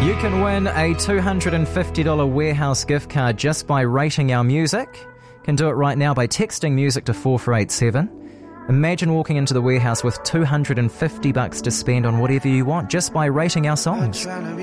You can win a $250 Warehouse gift card just by rating our music. You can do it right now by texting music to 4487. Imagine walking into the Warehouse with $250 to spend on whatever you want just by rating our songs.